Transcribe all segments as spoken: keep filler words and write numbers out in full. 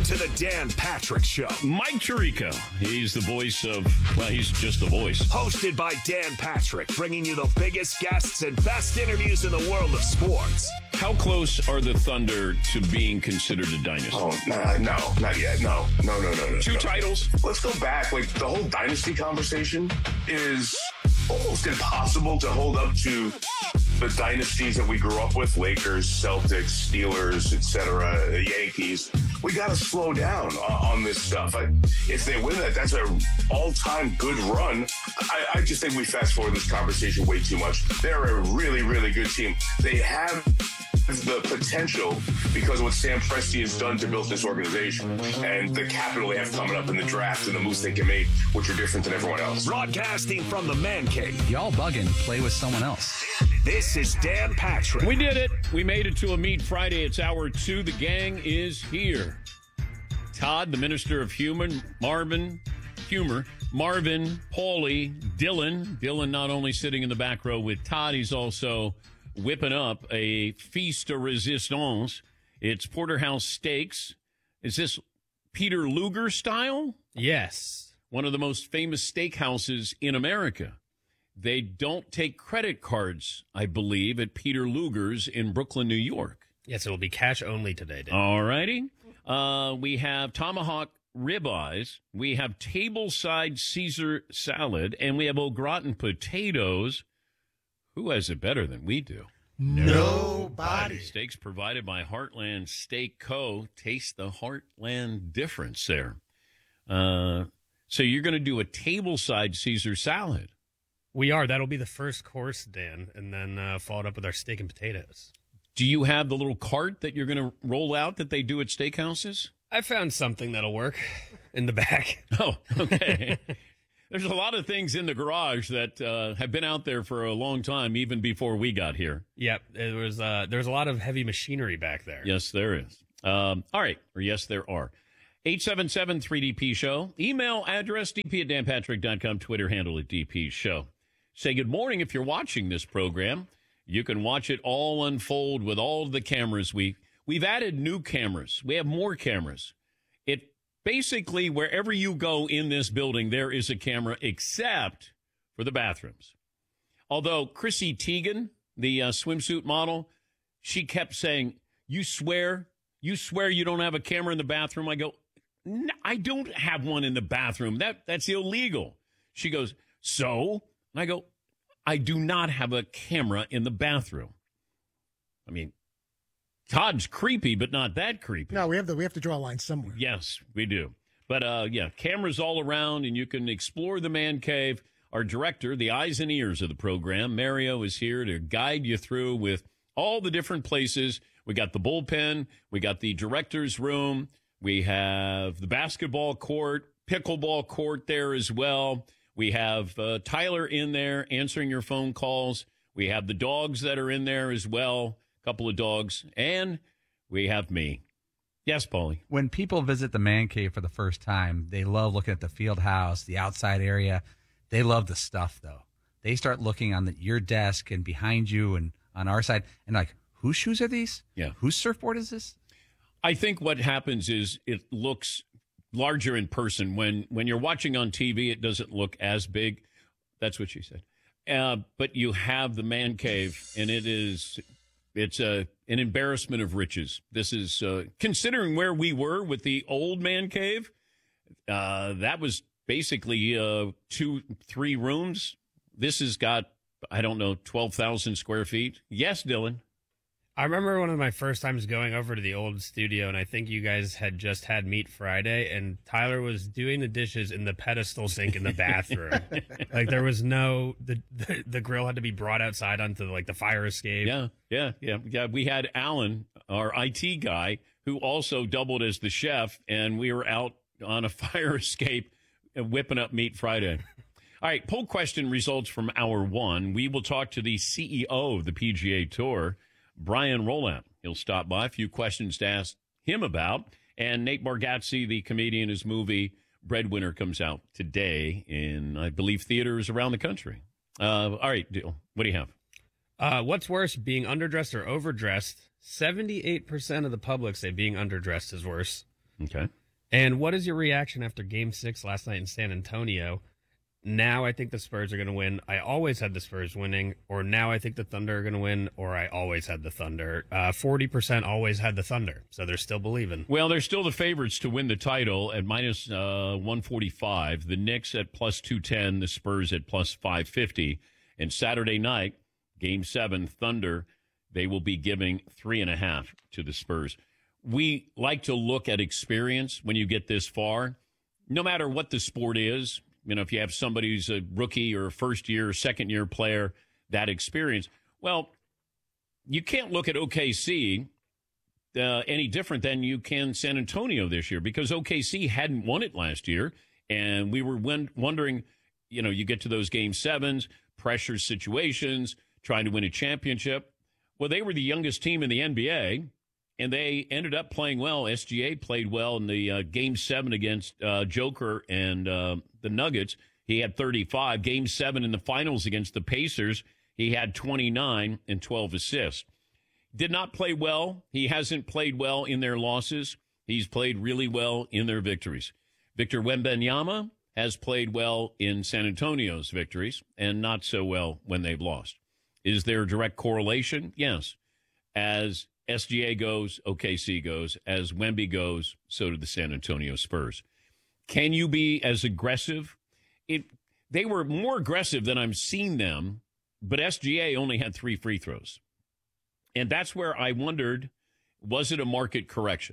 to the Dan Patrick Show. Mike Tirico. He's the voice of, well, he's just the voice. Hosted by Dan Patrick, bringing you the biggest guests and best interviews in the world of sports. How close are the Thunder to being considered a dynasty? Oh, no, no, not yet. No, no, no, no, no. Two no. titles? Let's go back. Like, the whole dynasty conversation is almost impossible to hold up to the dynasties that we grew up with, Lakers, Celtics, Steelers, et cetera, Yankees. We got to slow down on this stuff. I, if they win that, that's an all-time good run. I, I just think we fast-forward this conversation way too much. They're a really, really good team. They have the potential because of what Sam Presti has done to build this organization and the capital they have coming up in the draft and the moves they can make, which are different than everyone else. Broadcasting from the Man Cave. Y'all bugging. Play with someone else. This is Dan Patrick. We did it. We made it to a Meat Friday. It's hour two. The gang is here. Todd, the Minister of Human, Marvin, Humor, Marvin, Paulie, Dylan. Dylan not only sitting in the back row with Todd, he's also whipping up a feast de resistance. It's Porterhouse Steaks. Is this Peter Luger style? Yes. One of the most famous steakhouses in America. They don't take credit cards, I believe, at Peter Luger's in Brooklyn, New York. Yes, it will be cash only today, Dan. All righty. Uh, we have tomahawk ribeyes. We have tableside Caesar salad. And we have au gratin potatoes. Who has it better than we do? Nobody. Steaks provided by Heartland Steak Co. Taste the Heartland difference there. Uh, so you're going to do a tableside Caesar salad. We are. That'll be the first course, Dan, and then uh, followed up with our steak and potatoes. Do you have the little cart that you're going to roll out that they do at steakhouses? I found something that'll work in the back. Oh, okay. There's a lot of things in the garage that uh, have been out there for a long time, even before we got here. Yep, there was uh, there's a lot of heavy machinery back there. Yes, there is. Um, all right, or yes, there are. eight seven seven three D P Show. Email address, d p at dan patrick dot com. Twitter handle at D P Show. Say good morning if you're watching this program. You can watch it all unfold with all the cameras. We, we've added new cameras. We have more cameras. It basically, wherever you go in this building, there is a camera except for the bathrooms. Although Chrissy Teigen, the uh, swimsuit model, she kept saying, you swear, you swear you don't have a camera in the bathroom? I go, I don't have one in the bathroom. That That's illegal. She goes, so? And I go, I do not have a camera in the bathroom. I mean, Todd's creepy, but not that creepy. No, we have to we have to draw a line somewhere. Yes, we do. But uh, yeah, cameras all around, and you can explore the man cave. Our director, the eyes and ears of the program, Mario, is here to guide you through with all the different places. We got the bullpen, we got the director's room, we have the basketball court, pickleball court there as well. We have uh, Tyler in there answering your phone calls. We have the dogs that are in there as well, a couple of dogs. And we have me. Yes, Paulie. When people visit the man cave for the first time, they love looking at the field house, the outside area. They love the stuff, though. They start looking on the, your desk and behind you and on our side, and like, whose shoes are these? Yeah. Whose surfboard is this? I think what happens is it looks larger in person. When when you're watching on T V, it doesn't look as big. That's what she said. Uh, but you have the man cave, and it is it's a an embarrassment of riches. This is uh, considering where we were with the old man cave. Uh, that was basically uh, two, three rooms. This has got, I don't know, twelve thousand square feet. Yes, Dylan. I remember one of my first times going over to the old studio, and I think you guys had just had Meat Friday, and Tyler was doing the dishes in the pedestal sink in the bathroom. Like, there was no, the, the the grill had to be brought outside onto, like, the fire escape. Yeah, yeah, yeah. yeah. We had Alan, our I T guy, who also doubled as the chef, and we were out on a fire escape and whipping up Meat Friday. All right, poll question results from hour one. We will talk to the C E O of the P G A Tour, Brian Rowland. He'll stop by. A few questions to ask him about. And Nate Bargatze, the comedian, his movie Breadwinner comes out today in, I believe, theaters around the country. Uh, all right, Dill, what do you have? Uh, what's worse, being underdressed or overdressed? seventy-eight percent of the public say being underdressed is worse. Okay. And what is your reaction after Game Six last night in San Antonio? Now I think the Spurs are going to win. I always had the Spurs winning, or now I think the Thunder are going to win, or I always had the Thunder. Uh, forty percent always had the Thunder, so they're still believing. Well, they're still the favorites to win the title at minus uh, one forty-five. The Knicks at plus two ten, the Spurs at plus five fifty. And Saturday night, Game seven, Thunder, they will be giving three and a half to the Spurs. We like to look at experience when you get this far, no matter what the sport is. You know, if you have somebody who's a rookie or a first-year, second-year player, that experience. Well, you can't look at O K C uh, any different than you can San Antonio this year, because O K C hadn't won it last year, and we were won- wondering, you know, you get to those Game sevens, pressure situations, trying to win a championship. Well, they were the youngest team in the N B A, and they ended up playing well. S G A played well in the uh, Game seven against uh, Joker and uh, the Nuggets. He had thirty-five. Game seven in the finals against the Pacers, he had twenty-nine and twelve assists. Did not play well. He hasn't played well in their losses. He's played really well in their victories. Victor Wembanyama has played well in San Antonio's victories and not so well when they've lost. Is there a direct correlation? Yes. As S G A goes, O K C goes. As Wemby goes, so do the San Antonio Spurs. Can you be as aggressive? It, they were more aggressive than I've seen them, but S G A only had three free throws. And that's where I wondered, was it a market correction?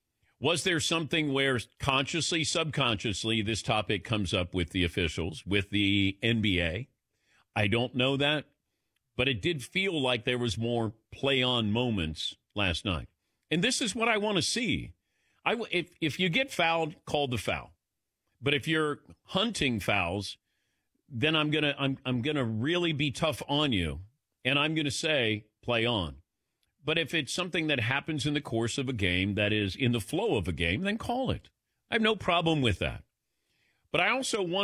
Was there something where consciously, subconsciously, this topic comes up with the officials, with the N B A? I don't know that, but it did feel like there was more play-on moments last night. And this is what I want to see. I, if, if you get fouled, call the foul. But if you're hunting fouls, then I'm gonna I'm I'm gonna really be tough on you, and I'm gonna say play on. But if it's something that happens in the course of a game, that is in the flow of a game, then call it. I have no problem with that. But I also want